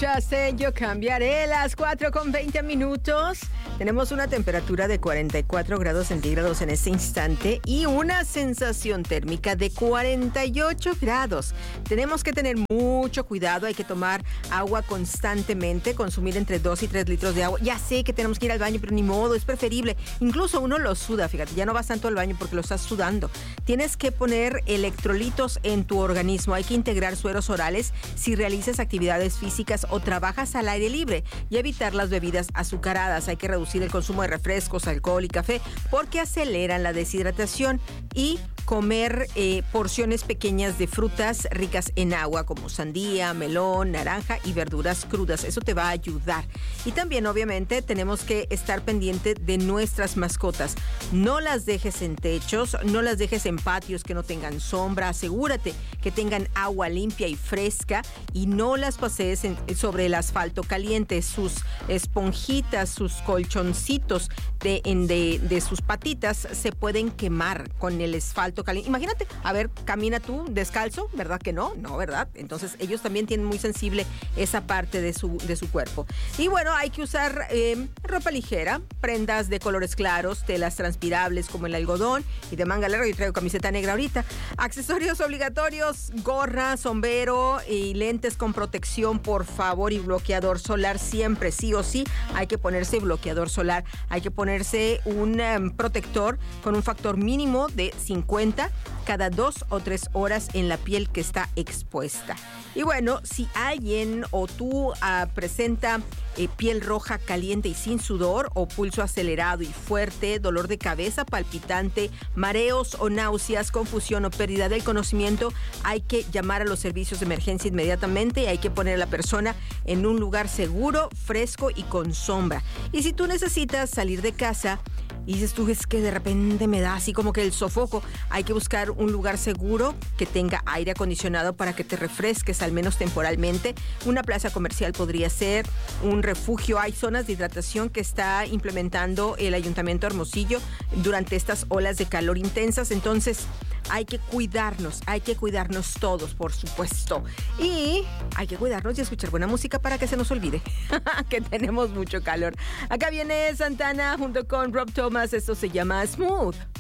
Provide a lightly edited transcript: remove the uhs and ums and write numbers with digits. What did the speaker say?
escuchaste Yo Cambiaré, las 4:20. Tenemos una temperatura de 44 grados centígrados en este instante y una sensación térmica de 48 grados. Tenemos que tener mucho cuidado, hay que tomar agua constantemente, consumir entre 2 y 3 litros de agua. Ya sé que tenemos que ir al baño, pero ni modo, es preferible. Incluso uno lo suda, fíjate, ya no vas tanto al baño porque lo estás sudando. Tienes que poner electrolitos en tu organismo, hay que integrar sueros orales si realizas actividades físicas o trabajas al aire libre y evitar las bebidas azucaradas. Hay que reducir el consumo de refrescos, alcohol y café porque aceleran la deshidratación y comer porciones pequeñas de frutas ricas en agua como sandía, melón, naranja y verduras crudas. Eso te va a ayudar. Y también obviamente tenemos que estar pendiente de nuestras mascotas. No las dejes en techos, no las dejes en patios que no tengan sombra. Asegúrate que tengan agua limpia y fresca y no las pasees sobre el asfalto caliente. Sus esponjitas, sus colchoncitos de sus patitas se pueden quemar con el asfalto caliente. Imagínate, a ver, camina tú descalzo, ¿verdad que no? No, ¿verdad? Entonces ellos también tienen muy sensible esa parte de su cuerpo. Y bueno, hay que usar ropa ligera, prendas de colores claros, telas transpirables como el algodón y de manga larga. Yo traigo camiseta negra ahorita. Accesorios obligatorios, gorra, sombrero y lentes con protección, por favor, y bloqueador solar siempre, sí o sí. Hay que ponerse bloqueador solar, hay que ponerse un protector con un factor mínimo de 50 cada 2 o 3 horas en la piel que está expuesta. Y bueno, si alguien o tú presenta piel roja caliente y sin sudor o pulso acelerado y fuerte, dolor de cabeza palpitante, mareos o náuseas, confusión o pérdida del conocimiento, hay que llamar a los servicios de emergencia inmediatamente y hay que poner a la persona en un lugar seguro, fresco y con sombra. Y si tú necesitas salir de casa y dices tú, es que de repente me da así como que el sofoco, hay que buscar un lugar seguro que tenga aire acondicionado para que te refresques al menos temporalmente. Una plaza comercial podría ser, un refugio. Hay zonas de hidratación que está implementando el Ayuntamiento de Hermosillo durante estas olas de calor intensas. Entonces hay que cuidarnos todos, por supuesto. Y hay que cuidarnos y escuchar buena música para que se nos olvide que tenemos mucho calor. Acá viene Santana junto con Rob Thomas. Esto se llama Smooth.